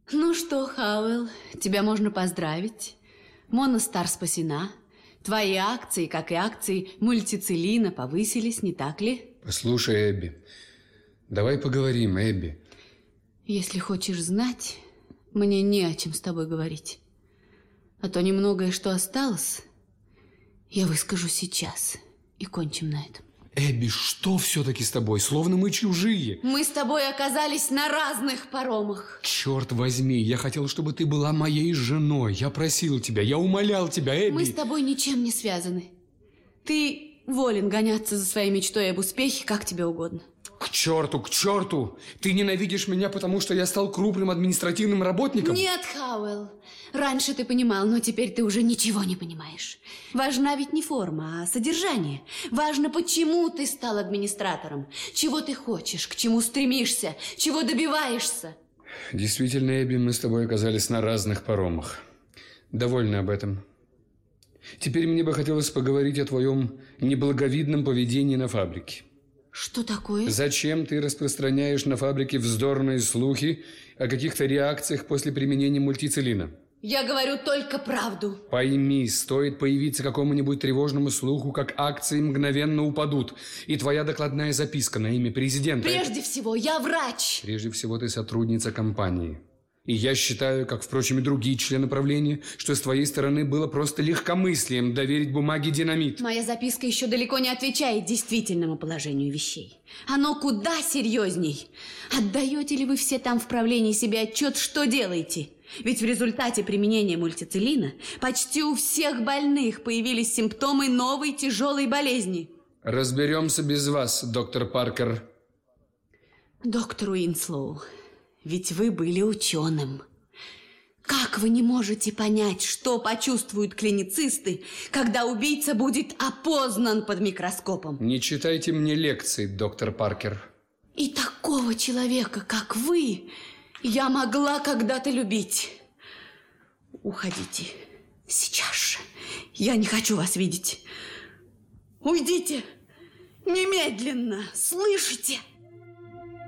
Ну что, Хауэлл, тебя можно поздравить. Моностар спасена. Твои акции, как и акции мультицилина, повысились, не так ли? Послушай, Эбби, давай поговорим, Эбби. Если хочешь знать, мне не о чем с тобой говорить. А то немногое, что осталось, я выскажу сейчас. И кончим на этом. Эбби, что все-таки с тобой? Словно мы чужие. Мы с тобой оказались на разных паромах. Черт возьми, я хотел, чтобы ты была моей женой. Я просил тебя, я умолял тебя, Эбби. Мы с тобой ничем не связаны. Ты волен гоняться за своей мечтой об успехе, как тебе угодно. К черту, к черту! Ты ненавидишь меня, потому что я стал крупным административным работником? Нет, Хауэлл. Раньше ты понимал, но теперь ты уже ничего не понимаешь. Важна ведь не форма, а содержание. Важно, почему ты стал администратором. Чего ты хочешь, к чему стремишься, чего добиваешься. Действительно, Эбби, мы с тобой оказались на разных паромах. Довольна об этом. Теперь мне бы хотелось поговорить о твоем неблаговидном поведении на фабрике. Что такое? Зачем ты распространяешь на фабрике вздорные слухи о каких-то реакциях после применения мультицилина? Я говорю только правду. Пойми, стоит появиться какому-нибудь тревожному слуху, как акции мгновенно упадут. И твоя докладная записка на имя президента... Прежде всего, я врач. Прежде всего, ты сотрудница компании. И я считаю, как, впрочем, и другие члены правления, что с твоей стороны было просто легкомыслием доверить бумаге динамит. Моя записка еще далеко не отвечает действительному положению вещей. Оно куда серьезней. Отдаете ли вы все там в правлении себе отчет, что делаете? Ведь в результате применения мультицилина почти у всех больных появились симптомы новой тяжелой болезни. Разберемся без вас, доктор Паркер. Доктор Уинслоу, ведь вы были ученым. Как вы не можете понять, что почувствуют клиницисты, когда убийца будет опознан под микроскопом? Не читайте мне лекции, доктор Паркер. И такого человека, как вы, я могла когда-то любить. Уходите. Сейчас же. Я не хочу вас видеть. Уйдите. Немедленно. Слышите?